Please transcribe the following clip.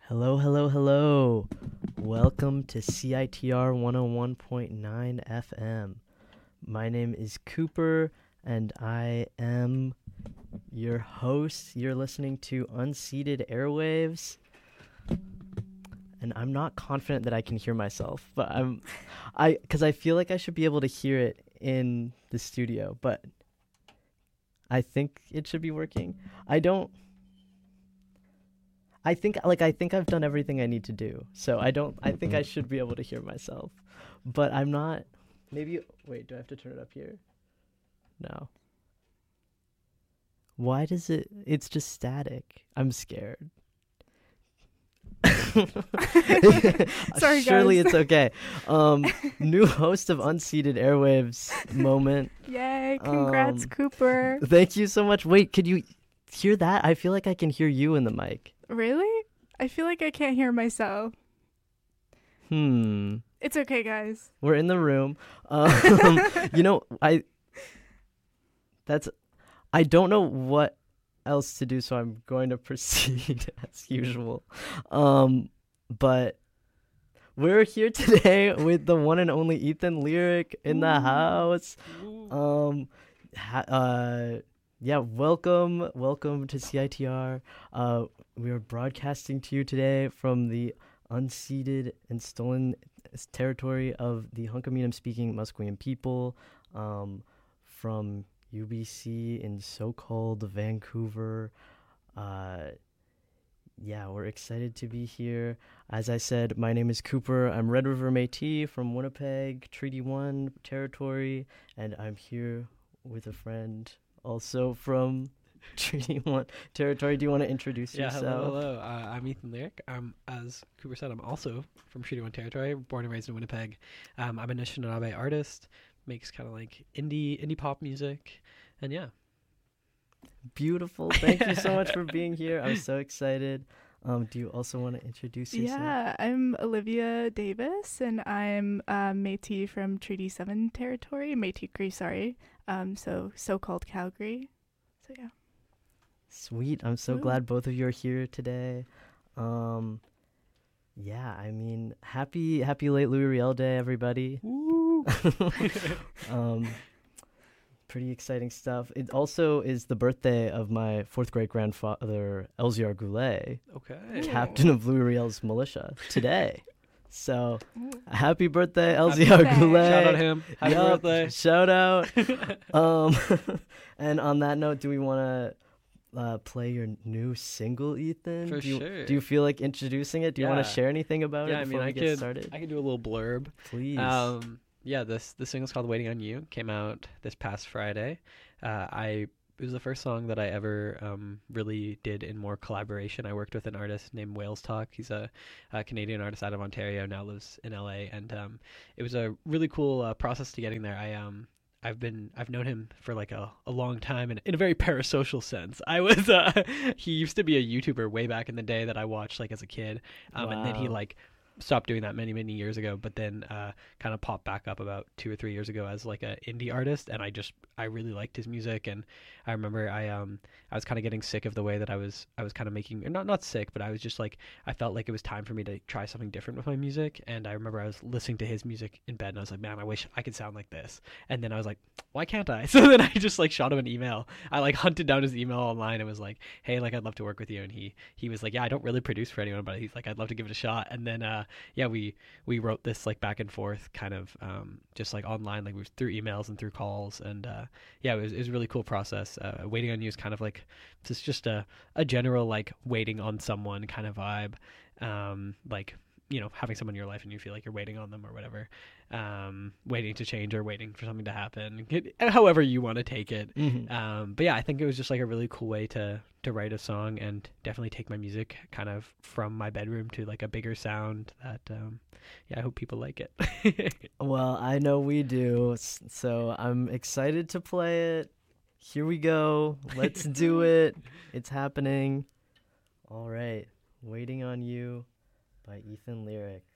Hello, hello, hello. Welcome to CITR 101.9 FM. My name is Cooper, and I am your host. You're listening to Unseated Airwaves. And I'm not confident that I can hear myself, but because I feel like I should be able to hear it in the studio, but I think it should be working. I think I've done everything I need to do. So I think I should be able to hear myself. But I'm not. Wait, do I have to turn it up here? No. Why does it's just static. I'm scared. Sorry, Surely guys. it's okay. New host of Unseated Airwaves moment. Yay, congrats, Cooper. Thank you so much. Wait, could you hear that? I feel like I can hear you in the mic. Really? I feel like I can't hear myself. It's okay, guys. We're in the room. I don't know what else to do, so I'm going to proceed as usual. But we're here today with the one and only Ethan Lyric in the house. Welcome to CITR. We are broadcasting to you today from the unceded and stolen territory of the Hunkaminam-speaking Musqueam people, from UBC in so-called Vancouver. We're excited to be here. As I said, my name is Cooper. I'm Red River Métis from Winnipeg, Treaty 1 territory, and I'm here with a friend also from Treaty 1 territory. Do you want to introduce yourself? Hello. I'm Ethan Lyric. As Cooper said, I'm also from Treaty 1 territory, born and raised in Winnipeg. I'm a Anishinaabe artist, makes kind of like indie pop music, and yeah. Beautiful. Thank you so much for being here. I'm so excited. Do you also want to introduce yourself? Yeah, I'm Olivia Davis, and I'm Métis from Treaty 7 territory, Métis Cree, sorry. So-called Calgary. So yeah. Sweet. I'm so glad both of you are here today. Happy late Louis Riel Day, everybody. Woo! Pretty exciting stuff. It also is the birthday of my fourth great grandfather, Elziar Goulet, Okay. captain of Louis Riel's militia, today. So, happy birthday, Happy Elziar birthday. Goulet. Shout out him. Happy Yup, birthday. Shout out. And on that note, do we want to play your new single, Ethan? For do sure. Do you feel like introducing it? Do you want to Yeah. share anything about Yeah, it I before mean, we get started? I can do a little blurb. Please. The single's called "Waiting on You." Came out this past Friday. It was the first song that I ever really did in more collaboration. I worked with an artist named Wales Talk. He's a Canadian artist out of Ontario, now lives in LA, and it was a really cool process to getting there. I've known him for like a long time, and in a very parasocial sense. He used to be a YouTuber way back in the day that I watched like as a kid, and then he Wow. like stopped doing that many years ago, but then kind of popped back up about 2 or 3 years ago as like a indie artist, and I really liked his music. And I remember I was kind of getting sick of the way that I was kind of making, not sick, but I was just like, I felt like it was time for me to try something different with my music. And I remember I was listening to his music in bed, and I was like, man, I wish I could sound like this. And then I was like, why can't I? So then I just like shot him an email. I like hunted down his email online and was like, hey, like I'd love to work with you. And he was like, yeah, I don't really produce for anyone, but he's like, I'd love to give it a shot. And then we wrote this like back and forth kind of just like online, like we was through emails and through calls. And it was a really cool process. Waiting on You is kind of like just a general like waiting on someone kind of vibe, like, you know, having someone in your life and you feel like you're waiting on them or whatever, waiting to change or waiting for something to happen, however you want to take it. But yeah, I think it was just like a really cool way to write a song and definitely take my music kind of from my bedroom to like a bigger sound that I hope people like it. Well, I know we do, so I'm excited to play it. Here we go. Let's do it. It's happening. All right. Waiting on You by Ethan Lyric.